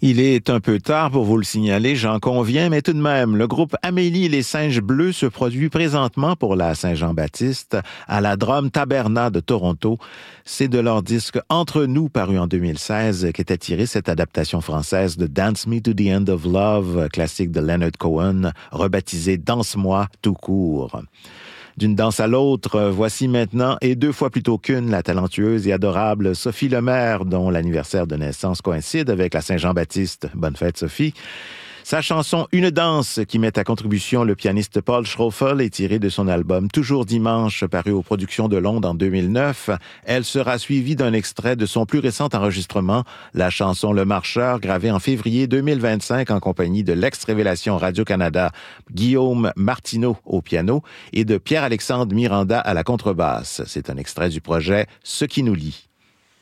Il est un peu tard pour vous le signaler, j'en conviens, mais tout de même, le groupe Amélie et les Singes Bleus se produit présentement pour la Saint-Jean-Baptiste à la Drum Taberna de Toronto. C'est de leur disque Entre nous, paru en 2016, qu'était tirée cette adaptation française de Dance Me to the End of Love, classique de Leonard Cohen, rebaptisé Danse-moi tout court. D'une danse à l'autre, voici maintenant, et 2 fois plutôt qu'une, la talentueuse et adorable Sophie Lemaire, dont l'anniversaire de naissance coïncide avec la Saint-Jean-Baptiste. Bonne fête, Sophie. Sa chanson « Une danse » qui met à contribution le pianiste Paul Schroeffel est tirée de son album « Toujours dimanche » paru aux Productions de Londres en 2009. Elle sera suivie d'un extrait de son plus récent enregistrement, la chanson « Le Marcheur » gravée en février 2025 en compagnie de l'ex-révélation Radio-Canada Guillaume Martineau au piano et de Pierre-Alexandre Miranda à la contrebasse. C'est un extrait du projet « Ce qui nous lie ».